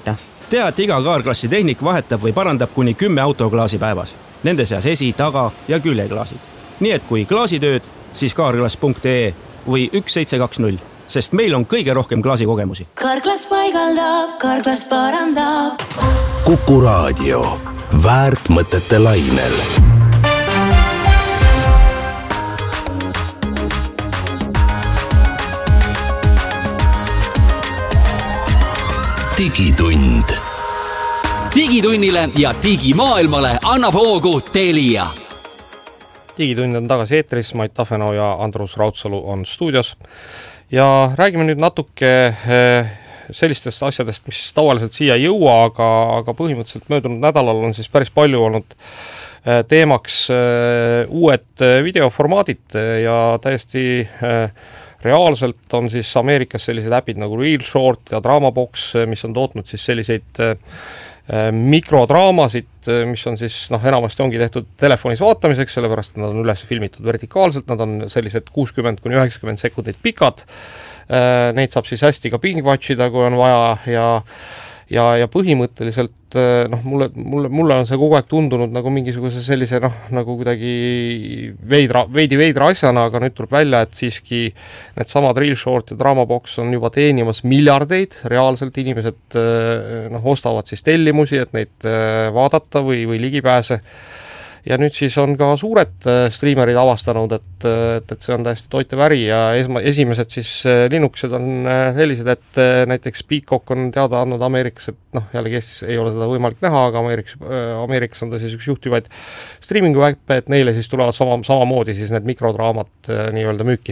vaadata. Tea, et iga kaarklassi tehnik vahetab või parandab kuni 10 autoklaasi päevas. Nende seas esi-, taga- ja küljeklaasid. Nii et kui klaasitööd, siis kaarklass.ee või 1720, sest meil on kõige rohkem klaasikogemusi. Kaarklass paigaldab, Kaarklass parandab. Kuku Raadio. Väärt mõtete lainel. Digitund. Digitunnile ja digimaailmale annab hoogu Telia. Digitund on tagasi eetris, Mait Tafenau ja Andrus Raudsalu on stuudios. Ja räägime nüüd natuke sellistest asjadest, mis tavaliselt siia ei jõua, aga põhimõtteliselt möödunud nädalal on siis päris palju olnud teemaks uued videoformaadid ja täiesti reaalselt on siis Ameerikas sellised äpid nagu Real Short ja Dramabox, mis on tootnud siis selliseid mikrodraamasid, mis on siis enamasti ongi tehtud telefonis vaatamiseks, sellepärast et nad on üles filmitud vertikaalselt, nad on sellised 60-90 sekundit pikad. Neid saab siis hästi ka binge-watchida, kui on vaja ja põhimõtteliselt mulle on see kogu aeg tundunud nagu mingisuguse sellise nagu kuidagi veidi veidra asjana, aga nüüd tuleb välja, et siiski need samad Real Short ja Dramabox on juba teenimas miljardeid, reaalselt inimesed ostavad siis tellimusi, et neid vaadata või ligipääse. Ja nüüd siis on ka suured striimerid avastanud, et see on täiesti toitev äri ja esimesed siis linnukesed on sellised, et näiteks Peacock on teada andnud Ameerikas, et jällegi ei ole seda võimalik näha, aga Ameerikas on ta siis üks juhtivaid streamingu äppe, et neile siis tulevad samamoodi siis need mikrodraamad nii-öelda müüki.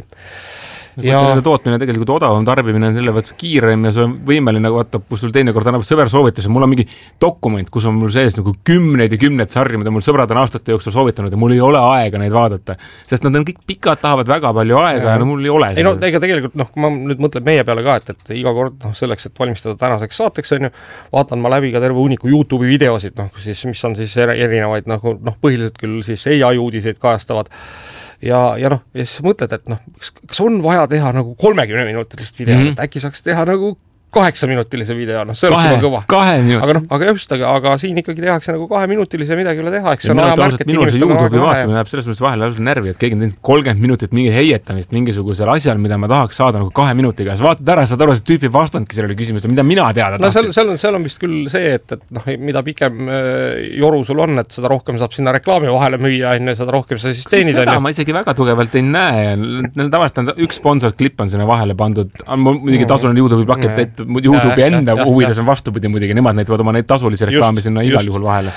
Nende tootmine tegelikult odavam tarbimine on selle võttes kiirem ja see on võimeline, vaata, kus sul teinekord annab sõber soovituse. Mul on mingi dokument, kus on mul sees nagu kümneid ja kümneid sarju, mida mul sõbrad on aastate jooksul soovitanud ja mul ei ole aega neid vaadata. Sest nad on kõik pikad, tahavad väga palju aega ja mul ei ole. Ega tegelikult, kui ma nüüd mõtlen meie peale ka, et iga kord selleks, et valmistada tänaseks saateks, vaatan ma läbi ka terve uniku YouTube'i videosid, mis on siis erinevaid, põhiliselt küll siis AI uudiseid kajastavad. Ja siis mõtled, et kas on vaja teha nagu 30-minutilist video, et äkki saaks teha nagu 8-minutilise video, see oleks juba kõva. Aga siin ikkagi tehakse nagu 2-minutilise midagi üle teha, eks see on ajamärk, et inimestel on YouTube'i vaatamine läheb selles mõttes vahel lausa närvi, et keegi on teinud 30 minutit mingi heietamist mingisugusel asjal, mida ma tahaks saada nagu 2 minutiga. Ja vaatad ära, saad aru, see tüüpi vastandki sellele küsimusele, mida mina teada tahtsin. Seal on vist küll see, et mida pikem joru sul on, et seda rohkem saab sinna reklaami vahele müüa, seda rohkem sa siis teenid. Seda ma isegi väga tugevalt ei näe. Tavaliselt üks sponsor klipp on sinna vahele pandud. Muidugi tasuline YouTube'i paket, YouTube'i enda huvides on vastupidi muidugi, nemad näitavad oma neid tasulisi reklaami sinna igal juhul vahele.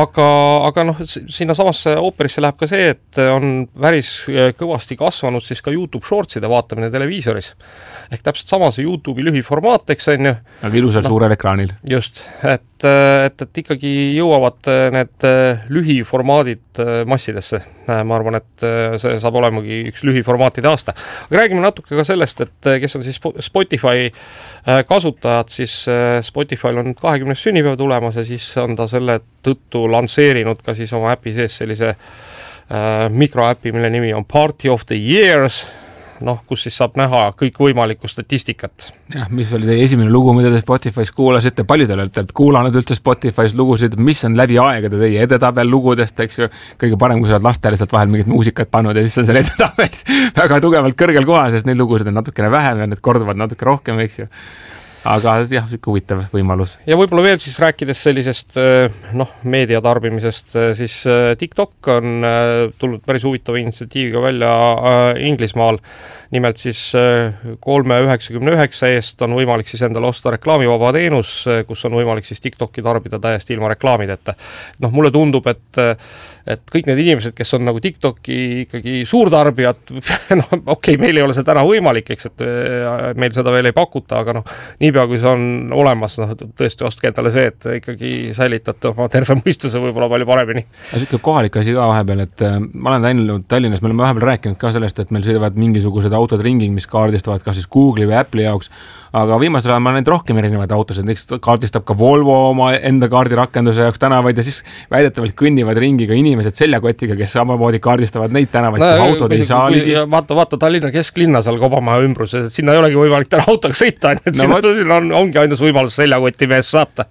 Aga sinna samasse ooperisse läheb ka see, et on päris kõvasti kasvanud siis ka YouTube Shortside vaatamine televiisoris. Ehk täpselt sama see YouTube'i lühiformaat, eks on ju. Aga ilusal suurel ekraanil. Just, et ikkagi jõuavad need lühiformaadid massidesse. Ma arvan, et see saab olemagi üks lühiformaatide aasta. Aga räägime natuke ka sellest, et kes on siis Spotify kasutajad, siis Spotify'l on 20. sünnipäev tulemas ja siis on ta selle tõttu lansseerinud ka siis oma äpi sees sellise mikroäpi, mille nimi on Party of the Years, kus siis saab näha kõik võimalikku statistikat. Jah, mis oli teie esimene lugu, mida te Spotify's kuulasite, paljudel olete kuulanud üldse Spotify's lugusid, mis on läbi aegade teie edetabel lugudest, eks ju, kõige parem, kui sa oled lastele sealt vahel mingit muusikat pannud ja siis on selle edetabelis väga tugevalt kõrgel kohal, sest neid lugusid on natukene vähem ja need korduvad natuke rohkem, eks ju. Aga jah, siuke huvitav võimalus. Ja võib-olla veel siis rääkides sellisest meediatarbimisest, siis TikTok on tulnud päris huvitava initsiatiiviga välja Inglismaal. Nimelt siis 3,99 eest on võimalik siis endale osta reklaamivaba teenus, kus on võimalik siis TikToki tarbida täiesti ilma reklaamideta. Mulle tundub, et kõik need inimesed, kes on nagu TikToki ikkagi suurtarbijad, meil ei ole see täna võimalik, eks, et meil seda veel ei pakuta, aga niipea kui see on olemas, tõesti ostke endale see, et ikkagi säilitate oma terve mõistuse võib-olla palju paremini. Siuke kohalik asi ka vahepeal, et ma olen läinud Tallinnas, me oleme vahepeal rääkinud ka sellest, et meil sõidavad mingisugused autod ringi, mis kaardistavad kas siis Google'i või Apple'i jaoks, aga viimasel ajal ma olen rohkem erinevaid autosid, kaardistab ka Volvo oma enda kaardirakenduse jaoks tänavaid ja siis väidetavalt kõnnivad ringi ka inimesed seljakotiga, kes samamoodi kaardistavad neid tänavaid, kui autod ei saa ligi. Vaata Tallinna kesklinna seal Kobamäe ümbrus, sinna ei olegi võimalik täna autoga sõita, et sinna ongi ainus võimalus seljakoti mees saata.